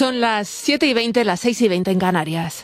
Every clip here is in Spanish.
Son las 7:20, las 6:20 en Canarias.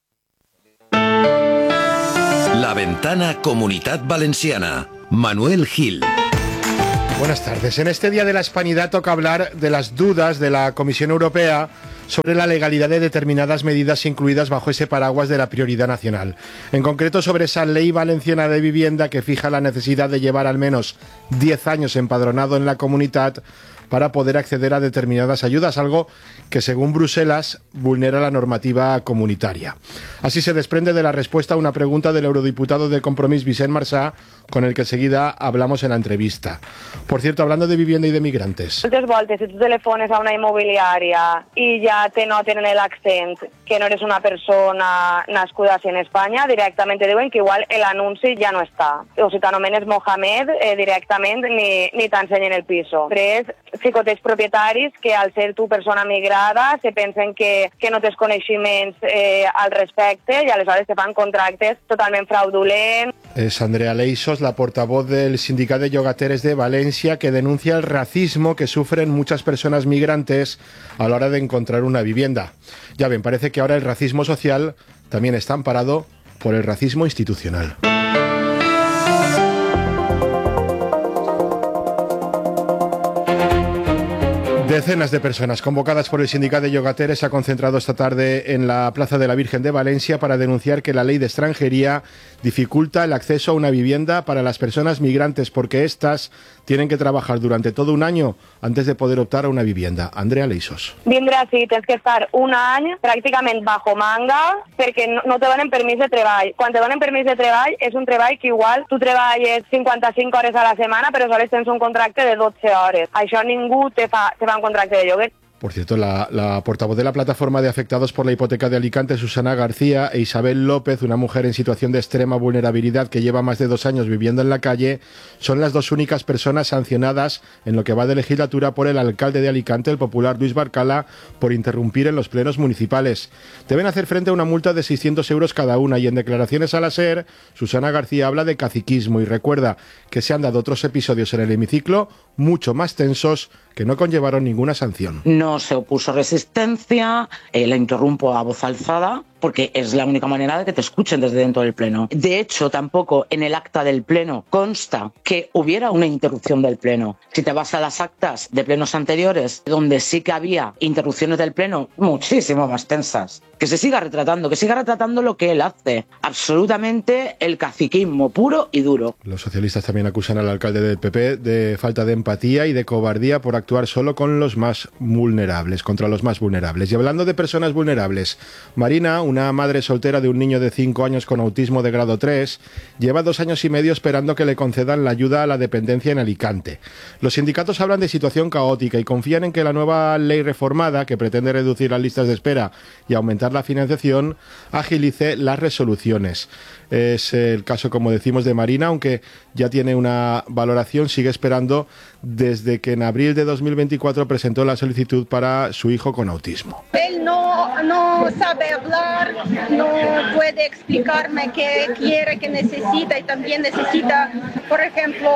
La Ventana Comunitat Valenciana. Manuel Gil. Buenas tardes. En este Día de la Hispanidad toca hablar de las dudas de la Comisión Europea sobre la legalidad de determinadas medidas incluidas bajo ese paraguas de la prioridad nacional. En concreto, sobre esa ley valenciana de vivienda que fija la necesidad de llevar al menos 10 años empadronado en la comunidad para poder acceder a determinadas ayudas, algo que según Bruselas vulnera la normativa comunitaria. Así se desprende de la respuesta a una pregunta del eurodiputado de Compromís, Vicent Marsà, con el que enseguida hablamos en la entrevista. Por cierto, hablando de vivienda y de migrantes. Moltes voltes, si tu telefones a una immobiliària i ja te noten en l'accent que no eres una persona nascuda així en Espanya, directament te diuen que igual l'anunci ja no està. O si t'anomenes Mohamed, directament ni t'ensenyen el piso. Tres, xicoteig propietaris que al ser tu persona migrada se pensen que no tens coneixements al respecte i aleshores te fan contractes totalment fraudulents. Es Andrea Leixos, la portavoz del Sindicato de Llogateres de Valencia, que denuncia el racismo que sufren muchas personas migrantes a la hora de encontrar una vivienda. Ya ven, parece que ahora el racismo social también está amparado por el racismo institucional. Decenas de personas convocadas por el Sindicato de Llogateres se ha concentrado esta tarde en la Plaza de la Virgen de Valencia para denunciar que la ley de extranjería dificulta el acceso a una vivienda para las personas migrantes porque éstas tienen que trabajar durante todo un año antes de poder optar a una vivienda. Andrea Leixos. Vindre així tens que estar un any pràcticament bajo manga perquè no te donen permís de treball. Quan te donen permís de treball és un treball que igual tu treballes 55 hores a la setmana però sols tens un contracte de 12 hores. Això ningú te fa un contracte de lloguer. Por cierto, la portavoz de la plataforma de afectados por la hipoteca de Alicante, Susana García, e Isabel López, una mujer en situación de extrema vulnerabilidad que lleva más de 2 años viviendo en la calle, son las dos únicas personas sancionadas en lo que va de legislatura por el alcalde de Alicante, el popular Luis Barcala, por interrumpir en los plenos municipales. Deben hacer frente a una multa de 600 euros cada una y en declaraciones a la SER, Susana García habla de caciquismo y recuerda que se han dado otros episodios en el hemiciclo mucho más tensos que no conllevaron ninguna sanción. No se opuso resistencia, la interrumpo a voz alzada, porque es la única manera de que te escuchen desde dentro del pleno. De hecho, tampoco en el acta del pleno consta que hubiera una interrupción del pleno. Si te vas a las actas de plenos anteriores, donde sí que había interrupciones del pleno muchísimo más tensas, que siga retratando lo que él hace. Absolutamente el caciquismo puro y duro. Los socialistas también acusan al alcalde del PP de falta de empatía y de cobardía por actuar solo con los más vulnerables, contra los más vulnerables. Y hablando de personas vulnerables, Marina, una madre soltera de un niño de 5 años con autismo de grado 3, lleva 2 años y medio esperando que le concedan la ayuda a la dependencia en Alicante. Los sindicatos hablan de situación caótica y confían en que la nueva ley reformada, que pretende reducir las listas de espera y aumentar la financiación, agilice las resoluciones. Es el caso, como decimos, de Marina, aunque ya tiene una valoración, sigue esperando desde que en abril de 2024 presentó la solicitud para su hijo con autismo. Él no sabe hablar, no puede explicarme qué quiere, qué necesita y también necesita, por ejemplo,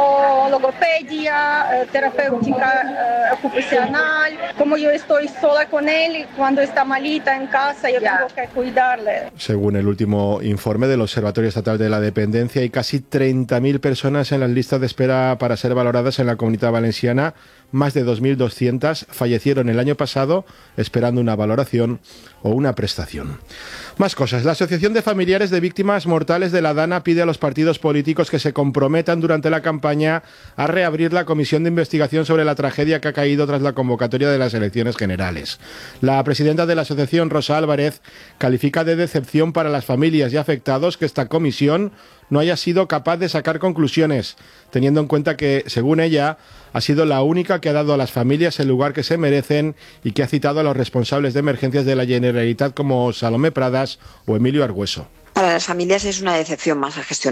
logopedia, terapéutica ocupacional. Como yo estoy sola con él y cuando está malita en casa yo tengo que cuidarle. Según el último informe del Observatorio Estatal de la Dependencia, hay casi 30.000 personas en las listas de espera para ser valoradas en la Comunidad Valenciana. Más de 2.200 fallecieron el año pasado esperando una valoración o una prestación. Más cosas. La Asociación de Familiares de Víctimas Mortales de la Dana pide a los partidos políticos que se comprometan durante la campaña a reabrir la comisión de investigación sobre la tragedia que ha caído tras la convocatoria de las elecciones generales. La presidenta de la asociación, Rosa Álvarez, califica de decepción para las familias y afectados que esta comisión no haya sido capaz de sacar conclusiones, teniendo en cuenta que, según ella, ha sido la única que ha dado a las familias el lugar que se merecen y que ha citado a los responsables de emergencias de la Generalitat como Salomé Pradas o Emilio Argüeso. Para las familias es una decepción más a gestionar.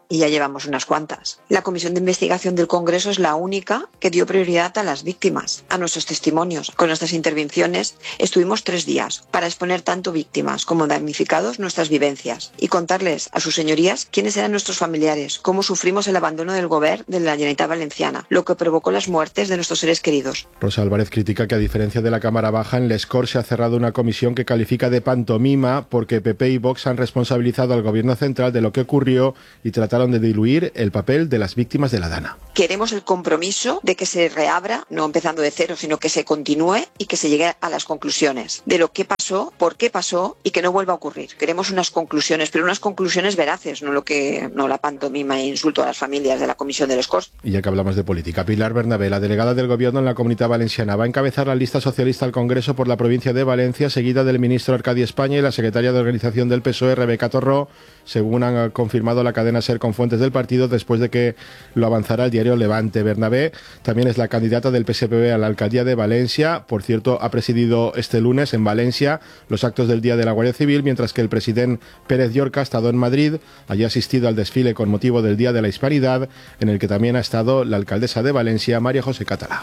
y ya llevamos unas cuantas. La Comisión de Investigación del Congreso es la única que dio prioridad a las víctimas, a nuestros testimonios. Con nuestras intervenciones estuvimos 3 días para exponer tanto víctimas como damnificados nuestras vivencias y contarles a sus señorías quiénes eran nuestros familiares, cómo sufrimos el abandono del Govern de la Generalitat Valenciana, lo que provocó las muertes de nuestros seres queridos. Rosa Álvarez critica que, a diferencia de la Cámara Baja, en Les Corts se ha cerrado una comisión que califica de pantomima porque PP y Vox han responsabilizado al Gobierno central de lo que ocurrió y trataron de diluir el papel de las víctimas de la Dana. Queremos el compromiso de que se reabra, no empezando de cero, sino que se continúe y que se llegue a las conclusiones de lo que pasó, por qué pasó y que no vuelva a ocurrir. Queremos unas conclusiones, pero unas conclusiones veraces, no la pantomima e insulto a las familias de la Comisión de Les Corts. Y ya que hablamos de política, Pilar Bernabé, la delegada del Gobierno en la Comunitat Valenciana, va a encabezar la lista socialista al Congreso por la provincia de Valencia, seguida del ministro Arcadi España y la secretaria de Organización del PSOE, Rebeca Torró, según han confirmado la cadena SER con fuentes del partido, después de que lo avanzara el diario Levante. Bernabé también es la candidata del PSPB a la alcaldía de Valencia. Por cierto, ha presidido este lunes en Valencia los actos del Día de la Guardia Civil, mientras que el presidente Pérez Llorca ha estado en Madrid. Allí ha asistido al desfile con motivo del Día de la Hispanidad, en el que también ha estado la alcaldesa de Valencia, María José Catalá.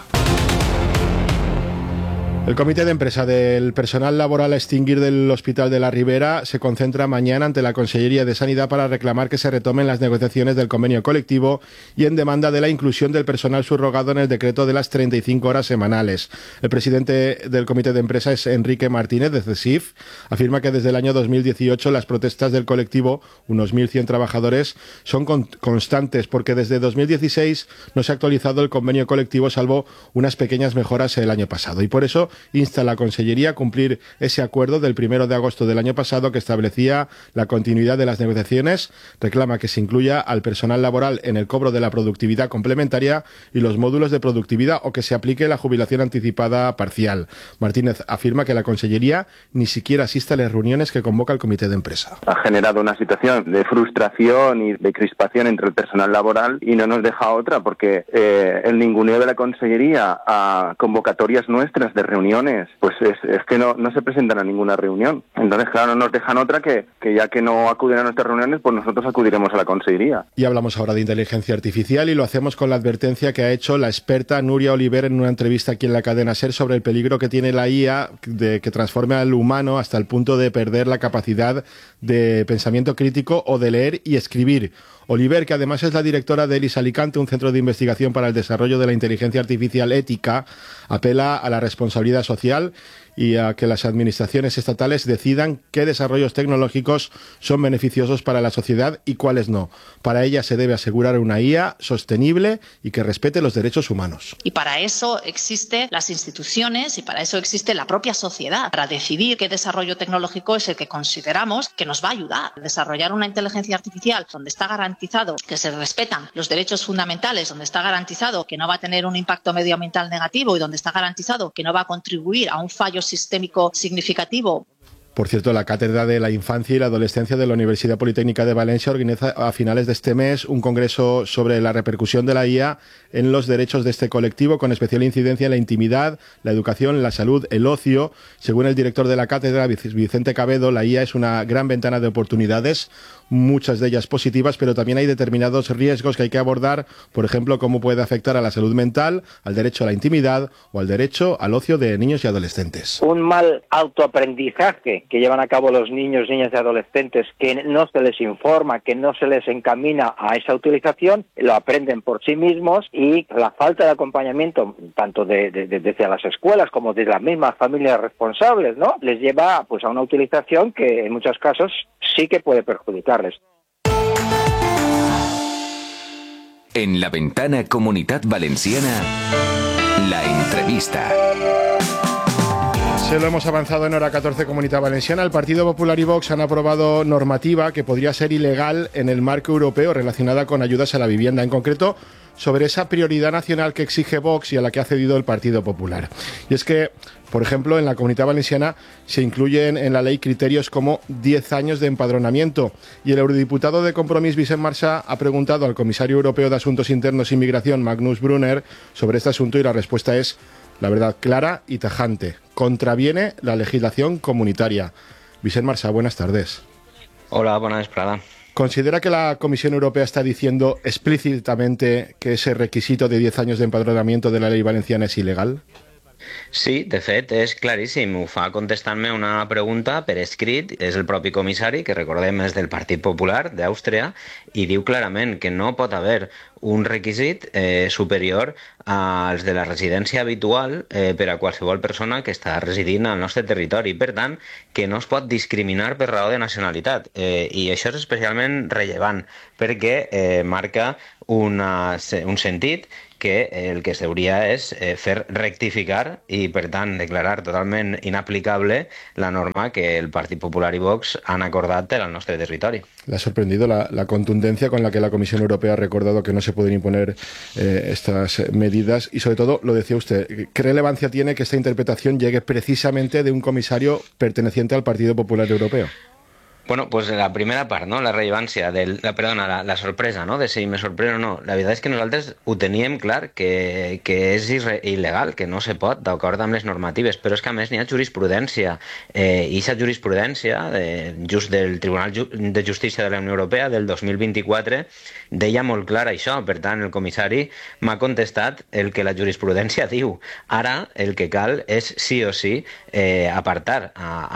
El Comité de Empresa del Personal Laboral a Extinguir del Hospital de la Ribera se concentra mañana ante la Consellería de Sanidad para reclamar que se retomen las negociaciones del convenio colectivo y en demanda de la inclusión del personal subrogado en el decreto de las 35 horas semanales. El presidente del Comité de Empresa es Enrique Martínez, de CESIF. Afirma que desde el año 2018 las protestas del colectivo, unos 1.100 trabajadores, son constantes porque desde 2016 no se ha actualizado el convenio colectivo, salvo unas pequeñas mejoras el año pasado. Y por eso insta a la Consellería a cumplir ese acuerdo del 1 de agosto del año pasado que establecía la continuidad de las negociaciones. Reclama que se incluya al personal laboral en el cobro de la productividad complementaria y los módulos de productividad, o que se aplique la jubilación anticipada parcial. Martínez afirma que la Consellería ni siquiera asiste a las reuniones que convoca el Comité de Empresa. Ha generado una situación de frustración y de crispación entre el personal laboral y no nos deja otra, porque el ninguneo de la Consellería a convocatorias nuestras de reuniones, pues es que no se presentan a ninguna reunión. Entonces, claro, no nos dejan otra que ya que no acuden a nuestras reuniones, pues nosotros acudiremos a la Consellería. Y hablamos ahora de inteligencia artificial y lo hacemos con la advertencia que ha hecho la experta Núria Oliver en una entrevista aquí en la cadena SER sobre el peligro que tiene la IA de que transforme al humano hasta el punto de perder la capacidad de pensamiento crítico o de leer y escribir. Oliver, que además es la directora de ELIS Alicante, un centro de investigación para el desarrollo de la inteligencia artificial ética, apela a la responsabilidad social y a que las administraciones estatales decidan qué desarrollos tecnológicos son beneficiosos para la sociedad y cuáles no. Para ella se debe asegurar una IA sostenible y que respete los derechos humanos. Y para eso existen las instituciones y para eso existe la propia sociedad, para decidir qué desarrollo tecnológico es el que consideramos que nos va a ayudar a desarrollar una inteligencia artificial donde está garantizado que se respetan los derechos fundamentales, donde está garantizado que no va a tener un impacto medioambiental negativo y donde está garantizado que no va a contribuir a un fallo sistémico significativo. Por cierto, la Cátedra de la Infancia y la Adolescencia de la Universidad Politécnica de Valencia organiza a finales de este mes un congreso sobre la repercusión de la IA en los derechos de este colectivo, con especial incidencia en la intimidad, la educación, la salud, el ocio. Según el director de la cátedra, Vicente Cabedo, la IA es una gran ventana de oportunidades, muchas de ellas positivas, pero también hay determinados riesgos que hay que abordar, por ejemplo, cómo puede afectar a la salud mental, al derecho a la intimidad o al derecho al ocio de niños y adolescentes. Un mal autoaprendizaje que llevan a cabo los niños, niñas y adolescentes, que no se les informa, que no se les encamina a esa utilización, lo aprenden por sí mismos, y la falta de acompañamiento tanto desde las escuelas como de las mismas familias responsables, ¿no?, les lleva pues a una utilización que en muchos casos sí que puede perjudicarles. En la ventana Comunitat Valenciana, la entrevista. Se lo hemos avanzado en hora 14 Comunitat Valenciana. El Partido Popular y Vox han aprobado normativa que podría ser ilegal en el marco europeo relacionada con ayudas a la vivienda, en concreto sobre esa prioridad nacional que exige Vox y a la que ha cedido el Partido Popular. Y es que, por ejemplo, en la Comunitat Valenciana se incluyen en la ley criterios como 10 años de empadronamiento, y el eurodiputado de Compromís, Vicent Marsà, ha preguntado al comisario europeo de Asuntos Internos y Migración, Magnus Brunner, sobre este asunto, y la respuesta es, la verdad, clara y tajante: contraviene la legislación comunitaria. Vicent Marsà, buenas tardes. Hola, buenas tardes. ¿Considera que la Comisión Europea está diciendo explícitamente que ese requisito de 10 años de empadronamiento de la ley valenciana es ilegal? Sí, de fet, és claríssim. Ho fa contestant-me una pregunta per escrit. És el propi comissari, que recordem és del Partit Popular d'Àustria, i diu clarament que no pot haver un requisit superior als de la residència habitual per a qualsevol persona que està residint al nostre territori. Per tant, que no es pot discriminar per raó de nacionalitat. I això és especialment rellevant perquè marca un sentit que el que s'hauria és fer rectificar i, per tant, declarar totalment inaplicable la norma que el Partit Popular y Vox han acordat per al nostre territori. ¿Le ha sorprendido la contundencia con la que la Comisión Europea ha recordado que no se pueden imponer estas medidas? Y, sobre todo, lo decía usted, ¿qué relevancia tiene que esta interpretación llegue precisamente de un comisario perteneciente al Partido Popular Europeo? Bueno, pues la primera part, no? La rellevància, la sorpresa, no? De si me sorprèn o no. La veritat és que nosaltres ho teníem clar, que és il·legal, que no se pot, d'acord amb les normatives, però és que a més n'hi ha jurisprudència, i aquesta jurisprudència just del Tribunal de Justícia de la Unió Europea del 2024 deia molt clar això. Per tant, el comissari m'ha contestat el que la jurisprudència diu. Ara el que cal és sí o sí apartar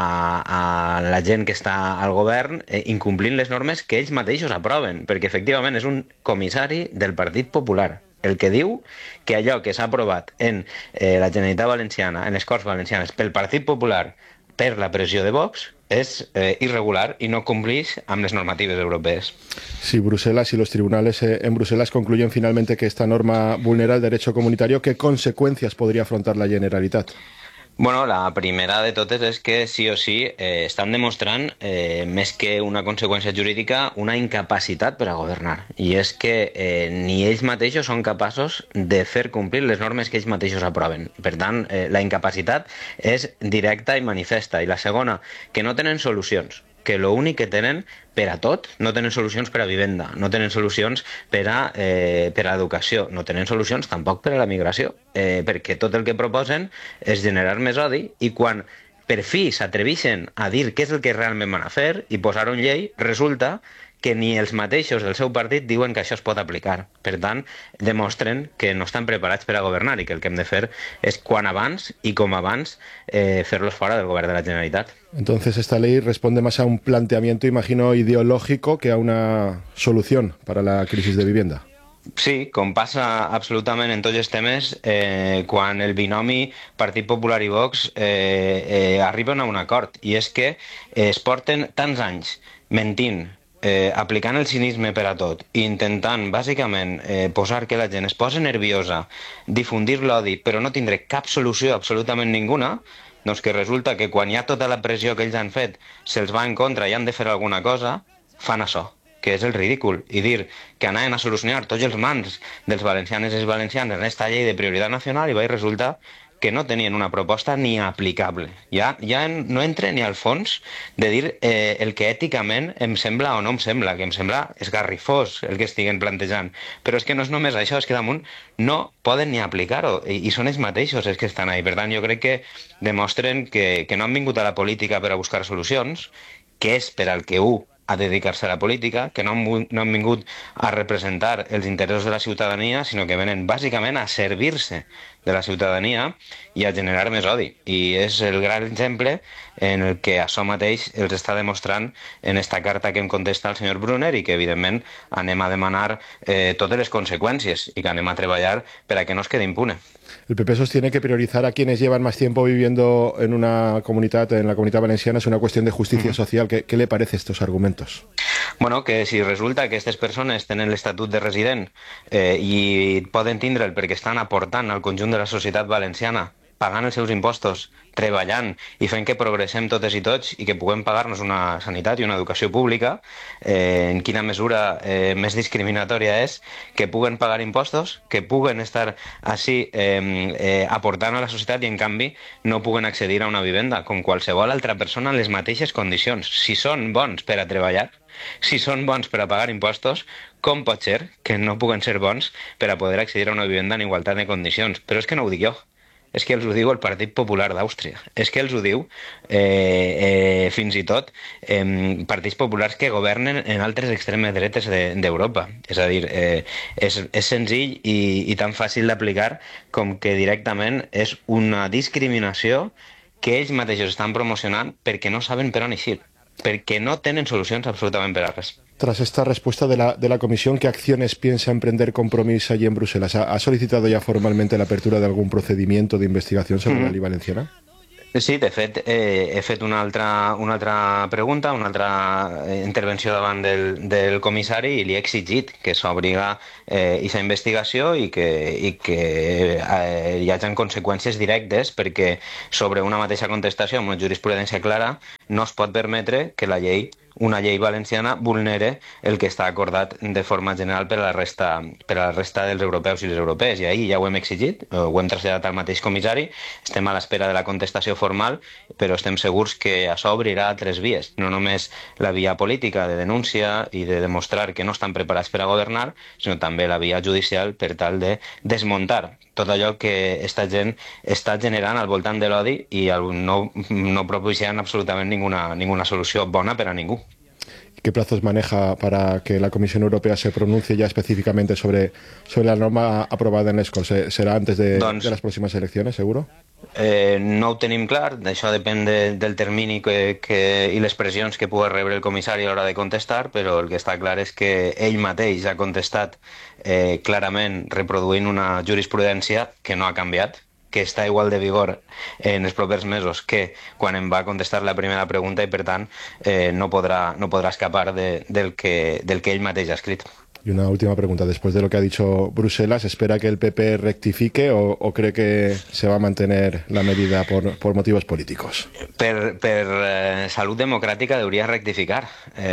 a la gent que està al govern incomplint les normes que ells mateixos aproven, perquè efectivament és un comissari del Partit Popular el que diu que allò que s'ha aprovat en la Generalitat Valenciana, en les Corts Valencianes, pel Partit Popular, per la pressió de Vox, es irregular y no complís amb les normatives europees. Si Bruselas y los tribunales en Bruselas concluyen finalmente que esta norma vulnera el derecho comunitario, ¿qué consecuencias podría afrontar la Generalitat? Bueno, la primera de totes és que sí o sí estan demostrant, més que una conseqüència jurídica, una incapacitat per a governar. I és que ni ells mateixos són capaços de fer complir les normes que ells mateixos aproven. Per tant, la incapacitat és directa i manifesta. I la segona, que no tenen solucions, que l'únic que tenen per a tot, no tenen solucions per a vivenda, no tenen solucions per a educació, no tenen solucions tampoc per a la migració, perquè tot el que proposen és generar més odi, i quan per fi s'atreveixen a dir què és el que realment van a fer i posar-ho en llei, resulta que ni els mateixos del seu partit diuen que això es pot aplicar. Per tant, demostren que no estan preparats per a governar i que el que hem de fer és quan abans i com abans fer-los fora del govern de la Generalitat. Entonces esta ley responde más a un planteamiento, imagino, ideológico que a una solución para la crisis de vivienda. Sí, com passa absolutament en tots els temes, quan el binomi Partit Popular i Vox arriben a un acord, i és que es porten tants anys mentint, aplicant el cinisme per a tot i intentant, bàsicament, posar que la gent es posi nerviosa, difundir l'odi, però no tindre cap solució absolutament ninguna, doncs que resulta que quan hi ha tota la pressió que ells han fet se'ls va en contra i han de fer alguna cosa, fan això, que és el ridícul, i dir que anaven a solucionar tots els mals dels valencianes i valencianes en aquesta llei de prioritat nacional, i va resultar que no tenien una proposta ni aplicable. Ja no entra ni al fons de dir el que èticament em sembla o no em sembla, que em sembla esgarrifós el que estiguen plantejant. Però és que no és només això, és que damunt no poden ni aplicar-ho, i són ells mateixos els que estan ahí. Per tant, jo crec que demostren que no han vingut a la política per a buscar solucions, que és per al que a dedicar-se a la política, que no han vingut a representar els interessos de la ciutadania, sinó que venen bàsicament a servir-se de la ciutadania i a generar més odi. I és el gran exemple en el que això mateix els està demostrant en esta carta que em contesta el senyor Brunner, i que evidentment anem a demanar totes les conseqüències i que anem a treballar per a que no es quede impune. El PP sostiene que priorizar a quienes llevan más tiempo viviendo en una comunidad, en la comunidad valenciana, es una cuestión de justicia social. ¿Qué le parece estos argumentos? Bueno, que si resulta que aquestes persones tenen l'estatut de resident i poden tindre'l perquè estan aportant al conjunt de la societat valenciana, pagant els seus impostos, treballant i fent que progressem totes i tots i que puguem pagar-nos una sanitat i una educació pública, en quina mesura més discriminatòria és que puguen pagar impostos, que puguen estar així aportant a la societat i en canvi no puguen accedir a una vivenda com qualsevol altra persona en les mateixes condicions. Si són bons per a treballar, si són bons per a pagar impostos, com pot ser que no puguen ser bons per a poder accedir a una vivenda en igualtat de condicions? Però és que no ho dic jo. és que els ho diu el Partit Popular d'Àustria, és que els ho diu fins i tot partits populars que governen en altres extremes dretes d'Europa. És a dir, és senzill i tan fàcil d'aplicar com que directament és una discriminació que ells mateixos estan promocionant perquè no saben per on eixir, perquè no tenen solucions absolutament per a res. Tras esta respuesta de la Comisión, ¿qué acciones piensa emprender Compromís allí en Bruselas? ¿Ha solicitado ya formalmente la apertura de algún procedimiento de investigación sobre la ley valenciana? Sí, de fet, he fet una altra pregunta, una altra intervenció davant del comissari i li he exigit que s'obriga aquesta investigació i que hi hagi conseqüències directes, perquè sobre una mateixa contestació amb una jurisprudència clara no es pot permetre que una llei valenciana vulnere el que està acordat de forma general per a la resta dels europeus i les europees. I ahir ja ho hem exigit, ho hem traslladat al mateix comissari, estem a l'espera de la contestació formal, però estem segurs que això obrirà altres vies, no només la via política de denúncia i de demostrar que no estan preparats per a governar, sinó també la via judicial per tal de desmuntar tot allò que aquesta gent està generant al voltant de l'odi i no propiciant absolutament ninguna solució bona per a ningú. ¿Qué plazos maneja para que la Comisión Europea se pronuncie ya específicamente sobre la norma aprobada en l'ESCO? ¿Será antes de las próximas elecciones, seguro? No ho tenim clar, això depèn del termini i les pressions que pugui rebre el comissari a l'hora de contestar, però el que està clar és que ell mateix ha contestat clarament reproduint una jurisprudència que no ha canviat, que està igual de vigor en els propers mesos que quan em va contestar la primera pregunta i, per tant, no podrà escapar del que ell mateix ha escrit. Y una última pregunta. Después de lo que ha dicho Bruselas, ¿espera que el PP rectifique o cree que se va a mantener la medida por motivos políticos? Per salut democràtica hauria rectificar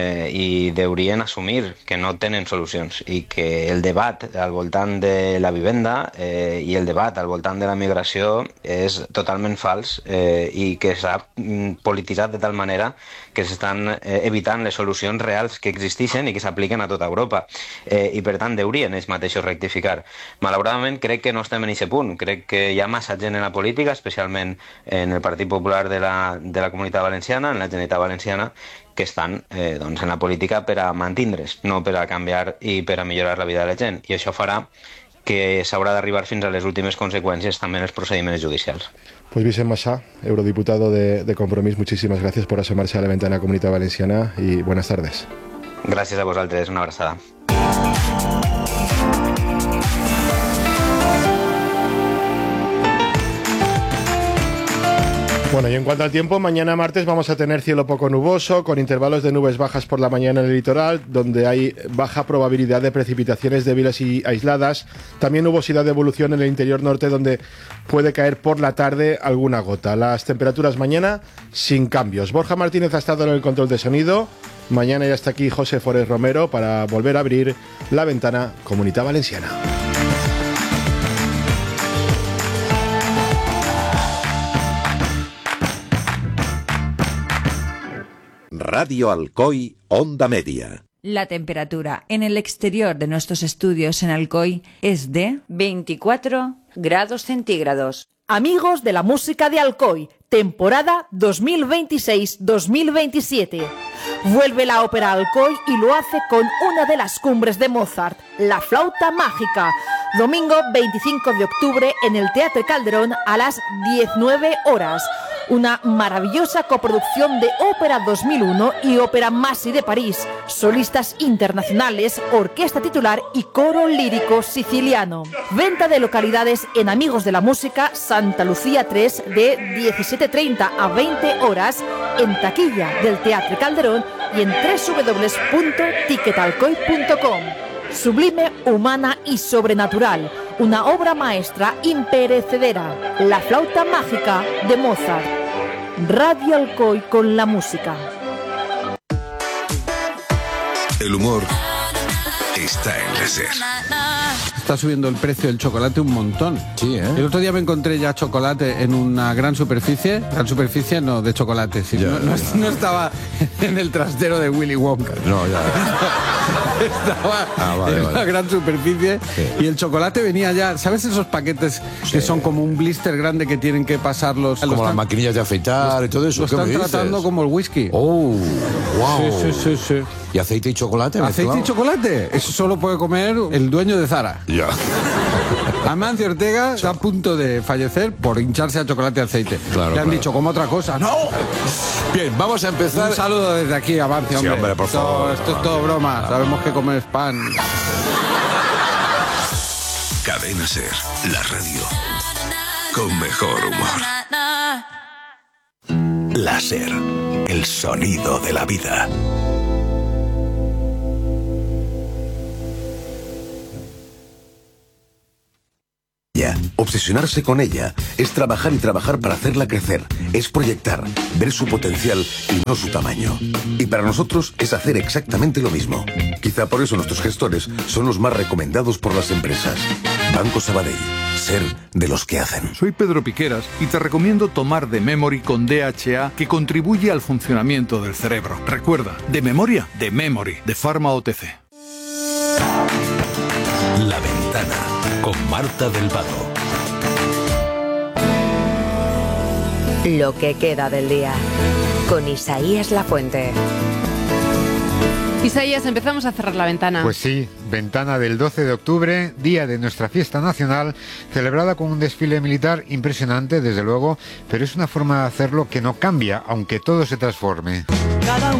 i haurien assumir que no tenen solucions i que el debat al voltant de la vivenda i el debat al voltant de la migració és totalment fals i que s'ha polititzat de tal manera que s'estan evitant les solucions reals que existeixen i que s'apliquen a tota Europa. I per tant haurien ells mateixos rectificar. Malauradament crec que no estem en aquest punt, crec que hi ha massa gent en la política, especialment en el Partit Popular de la Comunitat Valenciana, en la Generalitat Valenciana, que estan en la política per a mantindre's, no per a canviar i per a millorar la vida de la gent, i això farà que s'haurà d'arribar fins a les últimes conseqüències també en els procediments judicials. Pues Vicent Massà, eurodiputado de Compromís, muchísimas gracias por asomarse a la ventana Comunitat Valenciana y buenas tardes. Gràcies a vosaltres, una abraçada. Bueno, y en cuanto al tiempo, mañana martes vamos a tener cielo poco nuboso, con intervalos de nubes bajas por la mañana en el litoral, donde hay baja probabilidad de precipitaciones débiles y aisladas. También nubosidad de evolución en el interior norte, donde puede caer por la tarde alguna gota. Las temperaturas mañana sin cambios. Borja Martínez ha estado en el control de sonido. Mañana ya está aquí José Forés Romero para volver a abrir la ventana Comunitat Valenciana. Radio Alcoy, Onda Media. La temperatura en el exterior de nuestros estudios en Alcoy es de 24 grados centígrados. Amigos de la música de Alcoy, temporada 2026-2027. Vuelve la ópera Alcoy y lo hace con una de las cumbres de Mozart, La Flauta Mágica. Domingo 25 de octubre en el Teatre Calderón a las 19 horas. Una maravillosa coproducción de Ópera 2001 y Ópera Masi de París, solistas internacionales, orquesta titular y coro lírico siciliano. Venta de localidades en Amigos de la Música, Santa Lucía 3, de 17:30 a 20 horas, en taquilla del Teatre Calderón y en www.ticketalcoy.com. Sublime, humana y sobrenatural. Una obra maestra imperecedera. La Flauta Mágica de Mozart. Radio Alcoy con la música. El humor está en la SER. está subiendo el precio del chocolate un montón. Sí, ¿eh? El otro día me encontré ya chocolate en una gran superficie no de chocolate, sí, no estaba en el trastero de Willy Wonka. No, ya. Estaba en una gran superficie y el chocolate venía ya, ¿sabes esos paquetes que son como un blister grande que tienen que pasarlos? Como las maquinillas de afeitar y todo eso. Lo están tratando como el whisky. Oh, wow. Sí. ¿Y aceite y chocolate? ¿Aceite y chocolate? Eso solo puede comer el dueño de Zara. Ya. Amancio Ortega está a punto de fallecer por hincharse a chocolate y aceite. Le han dicho como otra cosa. ¡No! Bien, vamos a empezar. Un saludo desde aquí, Amancio, hombre. Sí, hombre, por favor. Esto es todo broma. Sabemos que comer pan. Cadena Ser, la radio con mejor humor. La Ser, el sonido de la vida. Obsesionarse con ella es trabajar y trabajar para hacerla crecer, es proyectar, ver su potencial y no su tamaño. Y para nosotros es hacer exactamente lo mismo. Quizá por eso nuestros gestores son los más recomendados por las empresas. Banco Sabadell, ser de los que hacen. Soy Pedro Piqueras y te recomiendo tomar The Memory con DHA, que contribuye al funcionamiento del cerebro. Recuerda, de memoria, The Memory, de Pharma OTC. La Ventana, con Marta del Vado. Lo que queda del día, con Isaías Lafuente. Isaías, empezamos a cerrar la ventana. Pues sí, ventana del 12 de octubre, día de nuestra fiesta nacional, celebrada con un desfile militar impresionante, desde luego, pero es una forma de hacerlo que no cambia, aunque todo se transforme.